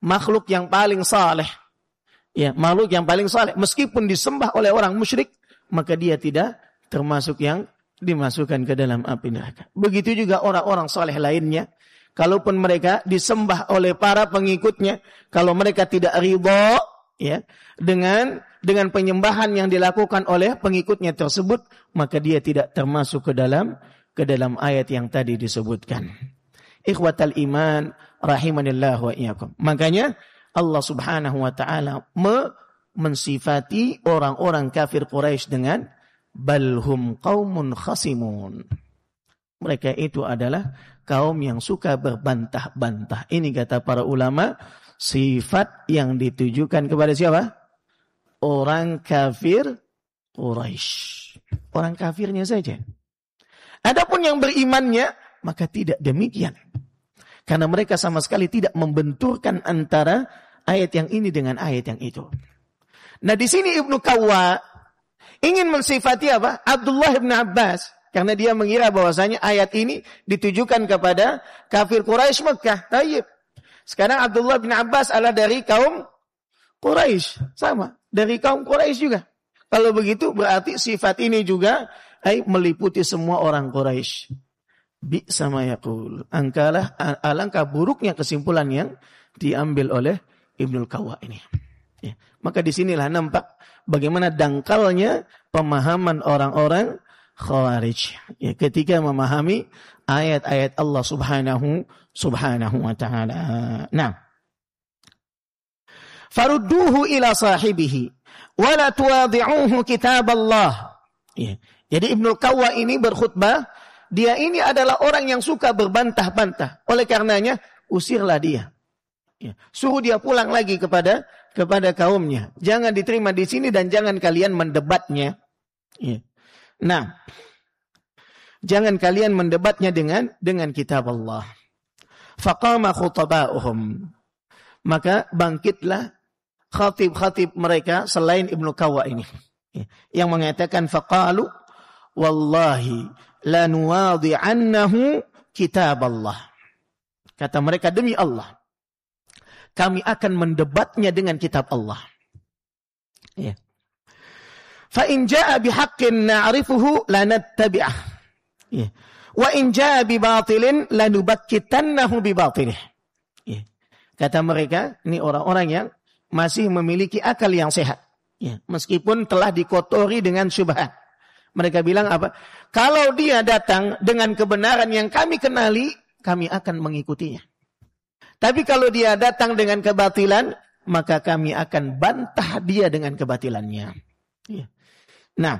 makhluk yang paling saleh. Ya, makhluk yang paling saleh meskipun disembah oleh orang musyrik, maka dia tidak termasuk yang dimasukkan ke dalam api neraka. Begitu juga orang-orang saleh lainnya, kalaupun mereka disembah oleh para pengikutnya, kalau mereka tidak ridha ya dengan penyembahan yang dilakukan oleh pengikutnya tersebut, maka dia tidak termasuk ke dalam ayat yang tadi disebutkan. Ikhwatal iman rahimanillah wa iyyakum. Makanya Allah Subhanahu wa taala mensifati orang-orang kafir Quraisy dengan balhum qaumun khasimun. Mereka itu adalah kaum yang suka berbantah-bantah. Ini kata para ulama, sifat yang ditujukan kepada siapa? Orang kafir Quraisy. Orang kafirnya saja. Adapun yang berimannya, maka tidak demikian. Karena mereka sama sekali tidak membenturkan antara ayat yang ini dengan ayat yang itu. Nah di sini Ibnu Qawwa ingin mensifati apa? Abdullah bin Abbas. Karena dia mengira bahwasanya ayat ini ditujukan kepada kafir Quraisy Mekah. Tayyib. Sekarang Abdullah bin Abbas adalah dari kaum Quraisy. Sama. Dari kaum Quraisy juga. Kalau begitu berarti sifat ini juga meliputi semua orang Quraisy. Bi'sa ma yaqul. Alangkah buruknya kesimpulan yang diambil oleh Ibnu Qawwa ini. Ya. Maka disinilah nampak bagaimana dangkalnya pemahaman orang-orang Khawarij. Ya, ketika memahami ayat-ayat Allah Subhanahu wa ta'ala. Nah. Farudduhu ila sahibihi. Wala tuwadi'uhu kitab Allah. Ya. Jadi Ibnu Qawwa ini berkhutbah. Dia ini adalah orang yang suka berbantah-bantah. Oleh karenanya, usirlah dia. Ya. Suruh dia pulang lagi kepada kaumnya. Jangan diterima di sini dan jangan kalian mendebatnya. Ya. Nah, jangan kalian mendebatnya dengan kitab Allah. Faqama khutaba'uhum. Maka bangkitlah khatib-khatib mereka selain Ibnu Qawwa ini. Ya. Yang mengatakan faqalu wallahi la nuwadi'annahu kitab Allah. Kata mereka, demi Allah, kami akan mendebatnya dengan kitab Allah. Ya. Fa in jaa bihaqqin na'rifuhu lanattabi'ah. Ya. Wa in jaa bibatilin lanubakkitannahu bibatilih. Ya. Kata mereka, ini orang-orang yang masih memiliki akal yang sehat. Ya. Meskipun telah dikotori dengan syubhat. Mereka bilang apa? Kalau dia datang dengan kebenaran yang kami kenali, kami akan mengikutinya. Tapi kalau dia datang dengan kebatilan, maka kami akan bantah dia dengan kebatilannya. Ya. Nah.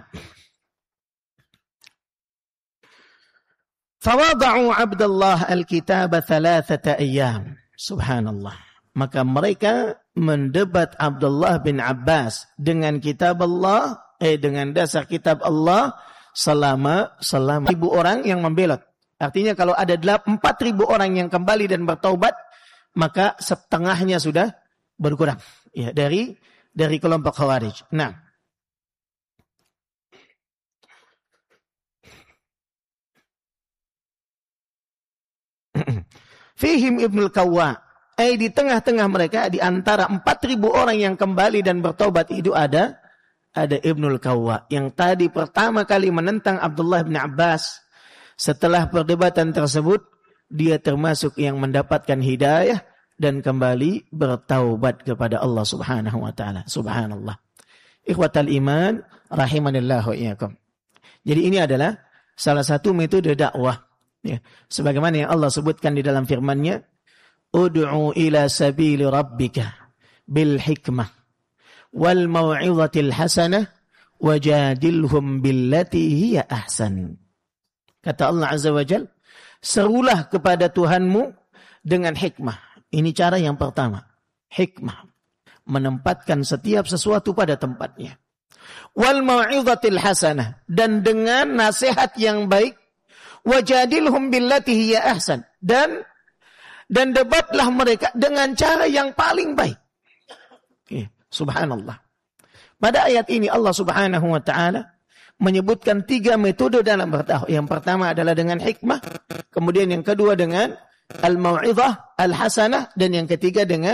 Fawada'u Abdullah al-kitaba 3 ayyam. Subhanallah. Maka mereka mendebat Abdullah bin Abbas dengan kitab Allah, dengan dasar kitab Allah selama 1.000 orang yang membelot. Artinya kalau ada 4.000 orang yang kembali dan bertaubat, maka setengahnya sudah berkurang ya dari kelompok Khawarij. Nah, fihim Ibnu Qawwa. Di tengah-tengah mereka, di antara 4.000 orang yang kembali dan bertaubat itu ada Ibnu Qawwa yang tadi pertama kali menentang Abdullah bin Abbas. Setelah perdebatan tersebut, dia termasuk yang mendapatkan hidayah dan kembali bertaubat kepada Allah Subhanahu wa taala. Subhanallah. Ikhwatal iman rahimanillah wa iyyakum. Jadi ini adalah salah satu metode dakwah ya. Sebagaimana yang Allah sebutkan di dalam firman-Nya, ud'u ila sabili rabbika bil hikmah wal mau'izatil hasanah wajadilhum billati hiya ahsan. Kata Allah Azza wa Jalla, serulah kepada Tuhanmu dengan hikmah. Ini cara yang pertama. Hikmah. Menempatkan setiap sesuatu pada tempatnya. Wal mau'izatil hasanah. Dan dengan nasihat yang baik. Wajadilhum billati hiya ahsan. Dan debatlah mereka dengan cara yang paling baik. Subhanallah. Pada ayat ini Allah Subhanahu wa ta'ala menyebutkan 3 metode dalam berdakwah. Yang pertama adalah dengan hikmah. Kemudian yang kedua dengan al-mau'izah al-hasanah. Dan yang ketiga dengan